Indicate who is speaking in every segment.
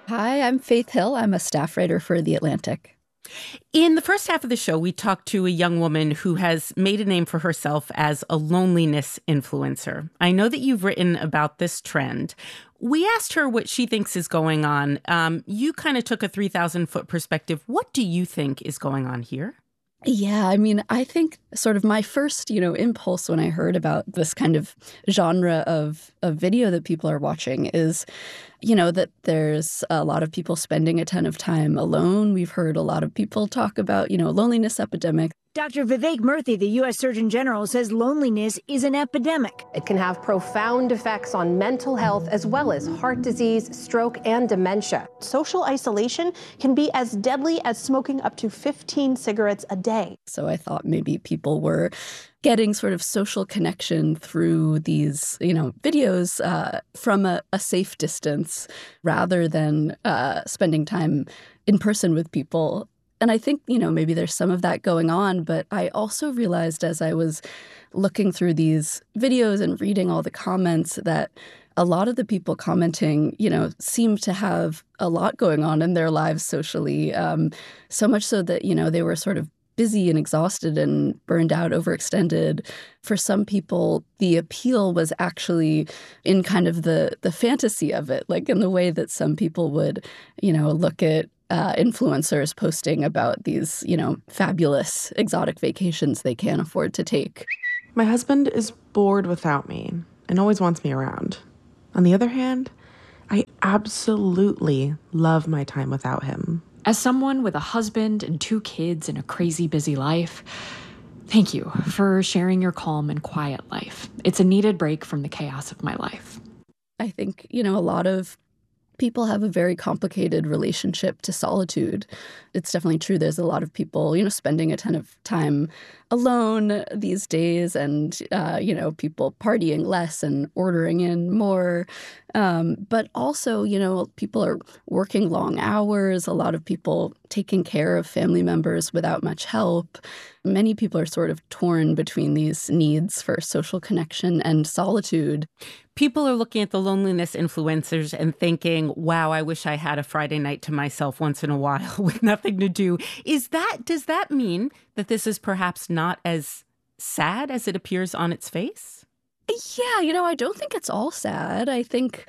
Speaker 1: Hi, I'm Faith Hill. I'm a staff writer for The Atlantic.
Speaker 2: In the first half of the show, we talked to a young woman who has made a name for herself as a loneliness influencer. I know that you've written about this trend. We asked her what she thinks is going on. You kind of took a 3,000-foot perspective. What do you think is going on here?
Speaker 1: Yeah, I mean, I think sort of my first, impulse when I heard about this kind of genre of video that people are watching is, that there's a lot of people spending a ton of time alone. We've heard a lot of people talk about, loneliness epidemic.
Speaker 3: Dr. Vivek Murthy, the U.S. Surgeon General, says loneliness is an epidemic.
Speaker 4: It can have profound effects on mental health as well as heart disease, stroke, and dementia.
Speaker 5: Social isolation can be as deadly as smoking up to 15 cigarettes a day.
Speaker 1: So I thought maybe people were getting sort of social connection through these, videos from a safe distance rather than spending time in person with people. And I think, maybe there's some of that going on, but I also realized as I was looking through these videos and reading all the comments that a lot of the people commenting, seemed to have a lot going on in their lives socially, so much so that, they were sort of busy and exhausted and burned out, overextended. For some people, the appeal was actually in kind of the fantasy of it, like in the way that some people would, look at influencers posting about these, fabulous exotic vacations they can't afford to take.
Speaker 6: My husband is bored without me and always wants me around. On the other hand, I absolutely love my time without him.
Speaker 7: As someone with a husband and 2 kids and a crazy busy life, thank you for sharing your calm and quiet life. It's a needed break from the chaos of my life.
Speaker 1: I think, a lot of people have a very complicated relationship to solitude. It's definitely true. There's a lot of people, spending a ton of time alone these days and, people partying less and ordering in more. But also, people are working long hours. A lot of people taking care of family members without much help. Many people are sort of torn between these needs for social connection and solitude.
Speaker 2: People are looking at the loneliness influencers and thinking, wow, I wish I had a Friday night to myself once in a while with nothing to do. Does that mean that this is perhaps not as sad as it appears on its face?
Speaker 1: Yeah, I don't think it's all sad. I think,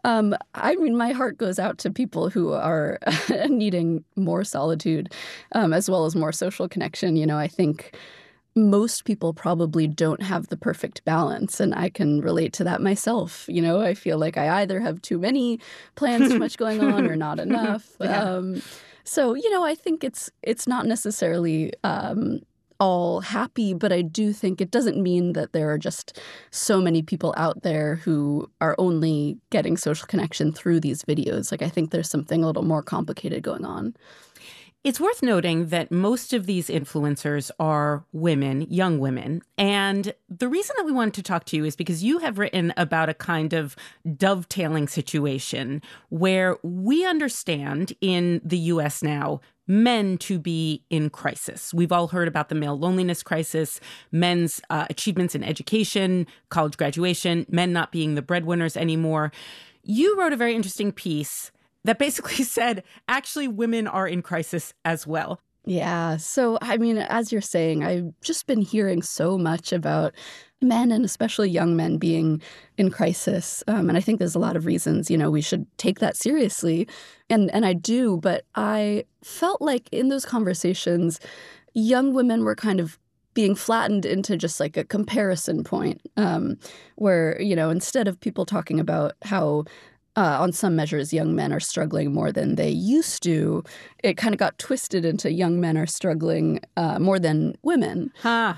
Speaker 1: my heart goes out to people who are needing more solitude, as well as more social connection. I think most people probably don't have the perfect balance, and I can relate to that myself. I feel like I either have too many plans, too much going on, or not enough.
Speaker 2: Yeah.
Speaker 1: So, I think it's not necessarily all happy, but I do think it doesn't mean that there are just so many people out there who are only getting social connection through these videos. Like, I think there's something a little more complicated going on.
Speaker 2: It's worth noting that most of these influencers are women, young women. And the reason that we wanted to talk to you is because you have written about a kind of dovetailing situation where we understand in the U.S. now men to be in crisis. We've all heard about the male loneliness crisis, men's achievements in education, college graduation, men not being the breadwinners anymore. You wrote a very interesting piece that basically said, actually, women are in crisis as well.
Speaker 1: Yeah. So, as you're saying, I've just been hearing so much about men and especially young men being in crisis. And I think there's a lot of reasons, we should take that seriously. And I do. But I felt like in those conversations, young women were kind of being flattened into just like a comparison point where, instead of people talking about how on some measures, young men are struggling more than they used to, it kind of got twisted into young men are struggling more than women.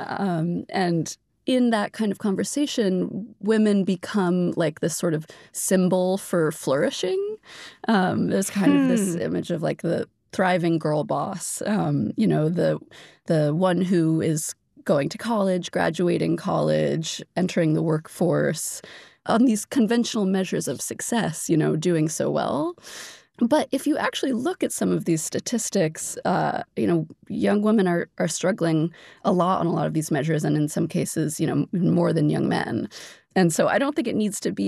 Speaker 1: And in that kind of conversation, women become like this sort of symbol for flourishing. There's kind of this image of like the thriving girl boss, the one who is going to college, graduating college, entering the workforce, on these conventional measures of success, doing so well. But if you actually look at some of these statistics, young women are struggling a lot on a lot of these measures, and in some cases, more than young men. And so I don't think it needs to be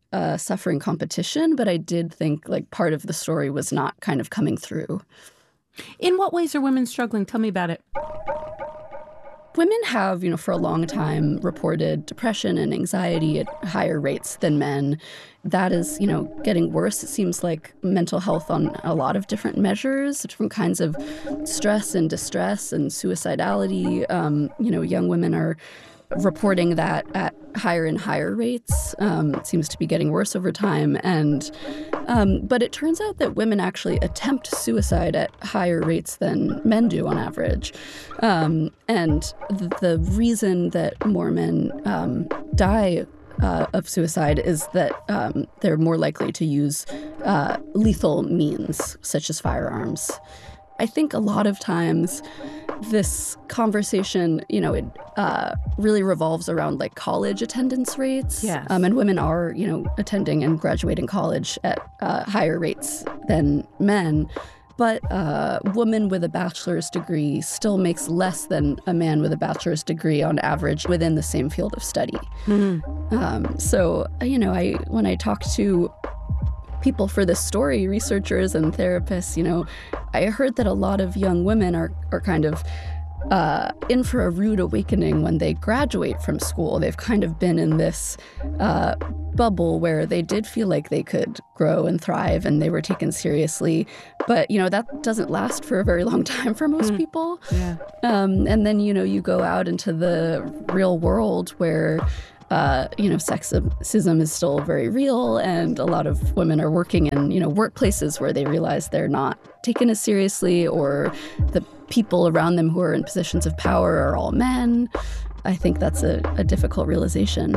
Speaker 1: suffering competition, but I did think like part of the story was not kind of coming through.
Speaker 2: In what ways are women struggling? Tell me about it.
Speaker 1: Women have, for a long time reported depression and anxiety at higher rates than men. That is, getting worse. It seems like mental health on a lot of different measures, different kinds of stress and distress and suicidality. Young women are reporting that at higher and higher rates. It seems to be getting worse over time. But it turns out that women actually attempt suicide at higher rates than men do on average. And the reason that more men die of suicide is that they're more likely to use lethal means, such as firearms. I think a lot of times this conversation, it really revolves around like college attendance rates.
Speaker 2: Yes.
Speaker 1: And women are, attending and graduating college at higher rates than men. But a woman with a bachelor's degree still makes less than a man with a bachelor's degree on average within the same field of study. Mm-hmm. So, when I talk to people for this story, researchers and therapists, I heard that a lot of young women are kind of in for a rude awakening when they graduate from school. They've kind of been in this bubble where they did feel like they could grow and thrive and they were taken seriously. But, that doesn't last for a very long time for most people.
Speaker 2: Yeah.
Speaker 1: And then, you go out into the real world where sexism is still very real, and a lot of women are working in, workplaces where they realize they're not taken as seriously, or the people around them who are in positions of power are all men. I think that's a difficult realization.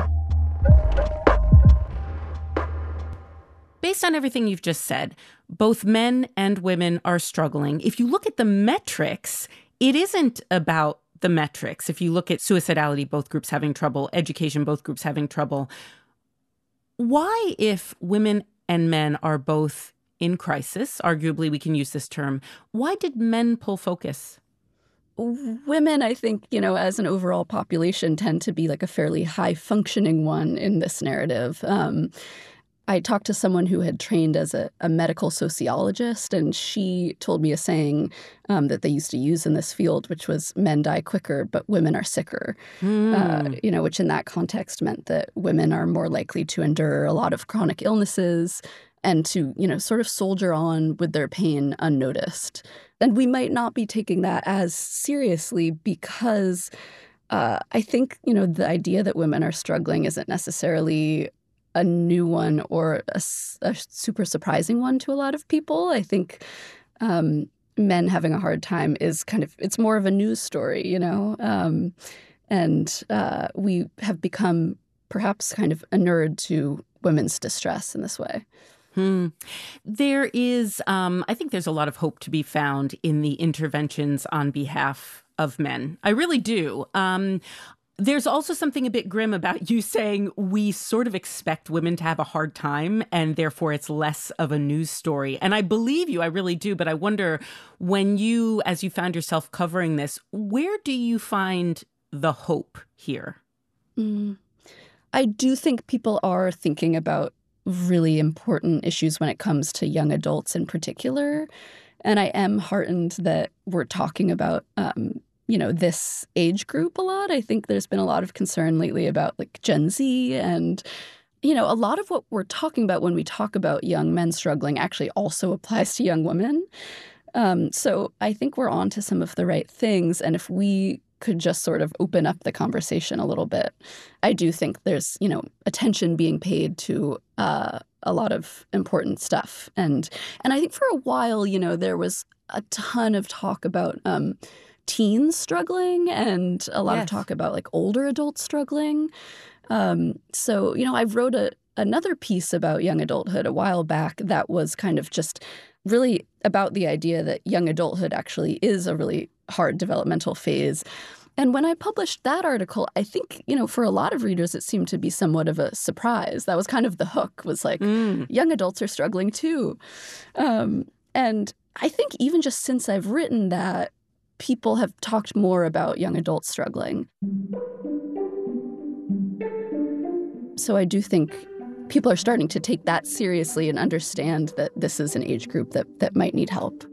Speaker 2: Based on everything you've just said, both men and women are struggling. If you look at the metrics, it isn't about the metrics. If you look at suicidality, both groups having trouble, education, both groups having trouble. Why, if women and men are both in crisis, arguably we can use this term, why did men pull focus?
Speaker 1: Women, I think, as an overall population tend to be like a fairly high functioning one in this narrative. I talked to someone who had trained as a medical sociologist, and she told me a saying that they used to use in this field, which was men die quicker, but women are sicker, which in that context meant that women are more likely to endure a lot of chronic illnesses and to, sort of soldier on with their pain unnoticed. And we might not be taking that as seriously because I think, the idea that women are struggling isn't necessarily a new one or a super surprising one to a lot of people. I think men having a hard time is it's more of a news story, and we have become perhaps kind of inured to women's distress in this way.
Speaker 2: There is, I think there's a lot of hope to be found in the interventions on behalf of men. I really do. There's also something a bit grim about you saying we sort of expect women to have a hard time and therefore it's less of a news story. And I believe you, I really do. But I wonder, as you found yourself covering this, where do you find the hope here?
Speaker 1: I do think people are thinking about really important issues when it comes to young adults in particular. And I am heartened that we're talking about this age group a lot. I think there's been a lot of concern lately about like Gen Z and, a lot of what we're talking about when we talk about young men struggling actually also applies to young women. So I think we're on to some of the right things. And if we could just sort of open up the conversation a little bit, I do think there's, attention being paid to a lot of important stuff. And I think for a while, there was a ton of talk about teens struggling and a lot of talk about like older adults struggling. So, I wrote another piece about young adulthood a while back that was kind of just really about the idea that young adulthood actually is a really hard developmental phase. And when I published that article, I think, for a lot of readers, it seemed to be somewhat of a surprise. That was kind of the hook, was like, young adults are struggling too. And I think even just since I've written that, people have talked more about young adults struggling. So I do think people are starting to take that seriously and understand that this is an age group that might need help.